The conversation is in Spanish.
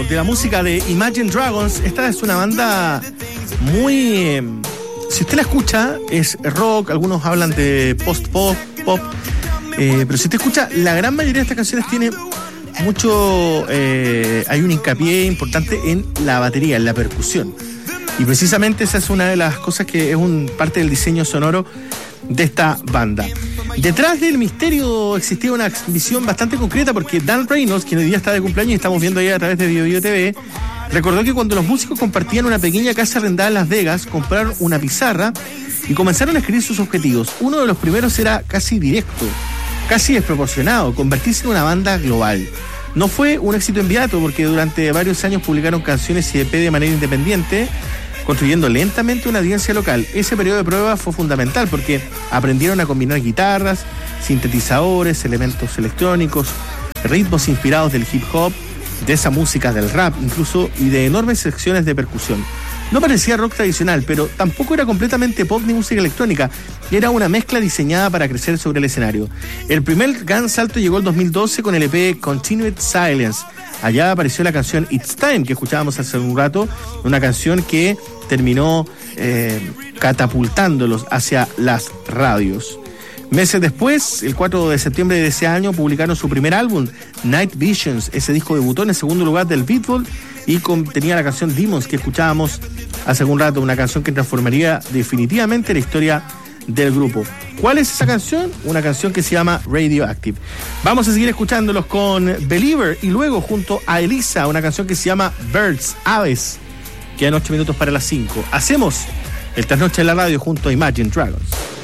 de la música de Imagine Dragons. Esta es una banda muy... si usted la escucha, es rock, algunos hablan de post-pop, pop, pero si usted escucha, la gran mayoría de estas canciones tiene mucho... hay un hincapié importante en la batería, en la percusión. Y precisamente esa es una de las cosas que es parte del diseño sonoro de esta banda. Detrás del misterio existía una visión bastante concreta, porque Dan Reynolds, quien hoy día está de cumpleaños y estamos viendo ahí a través de BioBio TV, recordó que cuando los músicos compartían una pequeña casa arrendada en Las Vegas, compraron una pizarra y comenzaron a escribir sus objetivos. Uno de los primeros era casi directo, casi desproporcionado: convertirse en una banda global. No fue un éxito inmediato, porque durante varios años publicaron canciones y EP de manera independiente, construyendo lentamente una audiencia local. Ese periodo de prueba fue fundamental porque aprendieron a combinar guitarras, sintetizadores, elementos electrónicos, ritmos inspirados del hip hop, de esa música del rap incluso, y de enormes secciones de percusión. No parecía rock tradicional, pero tampoco era completamente pop ni música electrónica. Era una mezcla diseñada para crecer sobre el escenario. El primer gran salto llegó el 2012 con el EP Continued Silence. Allá apareció la canción It's Time, que escuchábamos hace un rato, una canción que terminó catapultándolos hacia las radios. Meses después, el 4 de septiembre de ese año, publicaron su primer álbum, Night Visions. Ese disco debutó en el segundo lugar del Beatport y contenía la canción Demons, que escuchábamos hace un rato, una canción que transformaría definitivamente la historia del grupo. ¿Cuál es esa canción? Una canción que se llama Radioactive. Vamos a seguir escuchándolos con Believer y luego junto a Elisa, una canción que se llama Birds, Aves. Quedan 8 minutos para las 5. Hacemos el trasnoche en la radio junto a Imagine Dragons.